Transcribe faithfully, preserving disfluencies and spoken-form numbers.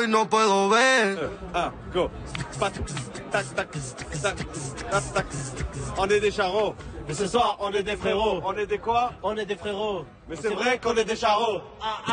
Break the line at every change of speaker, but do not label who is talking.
y no puedo ver.
Ah, go. Tac, tac, tac, tac, tac, tac. On est des charros.
Mais ce soir, on est des frérots.
On est des quoi?
On est des frérots.
Mais c'est vrai qu'on est des charros.
Ah, ah.